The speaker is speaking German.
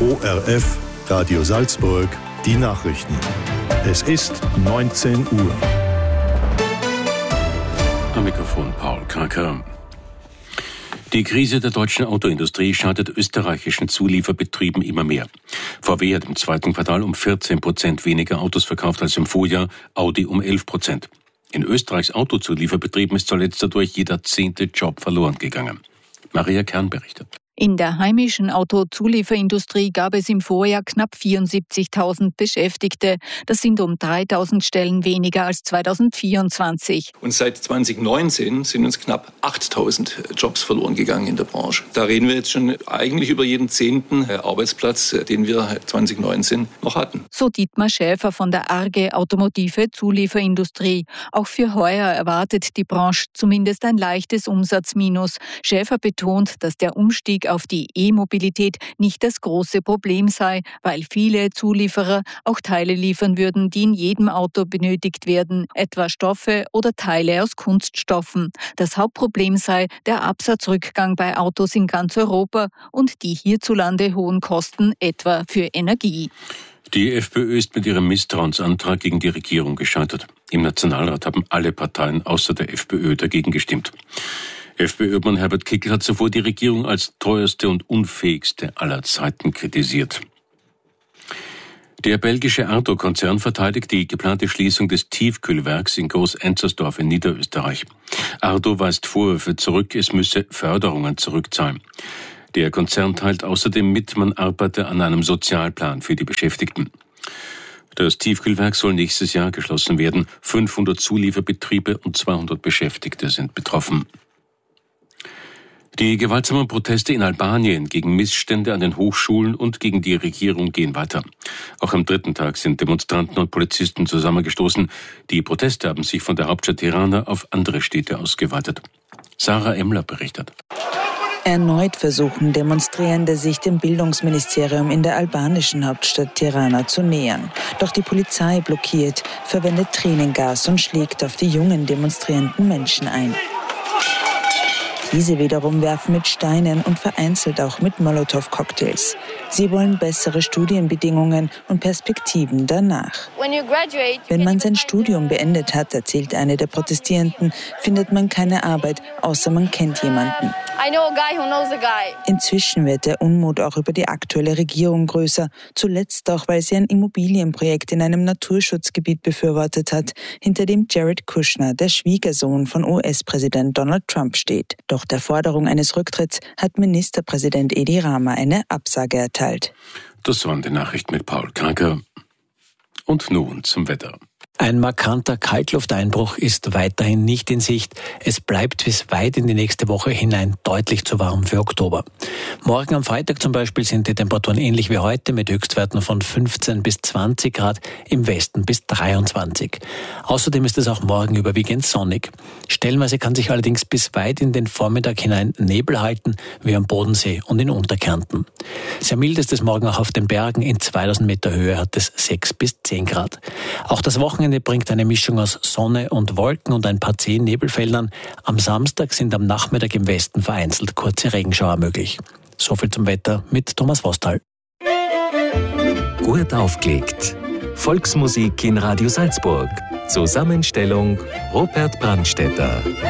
ORF Radio Salzburg, die Nachrichten. Es ist 19 Uhr. Am Mikrofon Paul Kraker. Die Krise der deutschen Autoindustrie schadet österreichischen Zulieferbetrieben immer mehr. VW hat im zweiten Quartal um 14% weniger Autos verkauft als im Vorjahr, Audi um 11%. In Österreichs Autozulieferbetrieben ist zuletzt dadurch jeder 10. Job verloren gegangen. Maria Kern berichtet. In der heimischen Autozulieferindustrie gab es im Vorjahr knapp 74.000 Beschäftigte. Das sind um 3.000 Stellen weniger als 2024. Und seit 2019 sind uns knapp 8.000 Jobs verloren gegangen in der Branche. Da reden wir jetzt schon eigentlich über jeden 10. Arbeitsplatz, den wir 2019 noch hatten. So Dietmar Schäfer von der ARGE Automotive Zulieferindustrie. Auch für heuer erwartet die Branche zumindest ein leichtes Umsatzminus. Schäfer betont, dass der Umstieg auf die E-Mobilität nicht das große Problem sei, weil viele Zulieferer auch Teile liefern würden, die in jedem Auto benötigt werden, etwa Stoffe oder Teile aus Kunststoffen. Das Hauptproblem sei der Absatzrückgang bei Autos in ganz Europa und die hierzulande hohen Kosten, etwa für Energie. Die FPÖ ist mit ihrem Misstrauensantrag gegen die Regierung gescheitert. Im Nationalrat haben alle Parteien außer der FPÖ dagegen gestimmt. FPÖ-Obmann Herbert Kickl hat zuvor die Regierung als teuerste und unfähigste aller Zeiten kritisiert. Der belgische Ardo-Konzern verteidigt die geplante Schließung des Tiefkühlwerks in Groß-Enzersdorf in Niederösterreich. Ardo weist Vorwürfe zurück, es müsse Förderungen zurückzahlen. Der Konzern teilt außerdem mit, man arbeite an einem Sozialplan für die Beschäftigten. Das Tiefkühlwerk soll nächstes Jahr geschlossen werden. 500 Zulieferbetriebe und 200 Beschäftigte sind betroffen. Die gewaltsamen Proteste in Albanien gegen Missstände an den Hochschulen und gegen die Regierung gehen weiter. Auch am dritten Tag sind Demonstranten und Polizisten zusammengestoßen. Die Proteste haben sich von der Hauptstadt Tirana auf andere Städte ausgeweitet. Sarah Emmler berichtet. Erneut versuchen Demonstrierende, sich dem Bildungsministerium in der albanischen Hauptstadt Tirana zu nähern. Doch die Polizei blockiert, verwendet Tränengas und schlägt auf die jungen demonstrierenden Menschen ein. Diese wiederum werfen mit Steinen und vereinzelt auch mit Molotow-Cocktails. Sie wollen bessere Studienbedingungen und Perspektiven danach. Wenn man sein Studium beendet hat, erzählt eine der Protestierenden, findet man keine Arbeit, außer man kennt jemanden. Inzwischen wird der Unmut auch über die aktuelle Regierung größer, zuletzt auch, weil sie ein Immobilienprojekt in einem Naturschutzgebiet befürwortet hat, hinter dem Jared Kushner, der Schwiegersohn von US-Präsident Donald Trump, steht. Doch der Forderung eines Rücktritts hat Ministerpräsident Edi Rama eine Absage erteilt. Das waren die Nachrichten mit Paul Kraker. Und nun zum Wetter. Ein markanter Kaltlufteinbruch ist weiterhin nicht in Sicht. Es bleibt bis weit in die nächste Woche hinein deutlich zu warm für Oktober. Morgen am Freitag zum Beispiel sind die Temperaturen ähnlich wie heute mit Höchstwerten von 15 bis 20 Grad, im Westen bis 23. Außerdem ist es auch morgen überwiegend sonnig. Stellenweise kann sich allerdings bis weit in den Vormittag hinein Nebel halten, wie am Bodensee und in Unterkärnten. Sehr mild ist es morgen auch auf den Bergen. In 2000 Meter Höhe hat es 6 bis 10 Grad. Auch das Wochenende bringt eine Mischung aus Sonne und Wolken und ein paar zähen Nebelfeldern. Am Samstag sind am Nachmittag im Westen vereinzelt kurze Regenschauer möglich. Soviel zum Wetter mit Thomas Vostal. Gut aufgelegt. Volksmusik in Radio Salzburg. Zusammenstellung Rupert Brandstätter.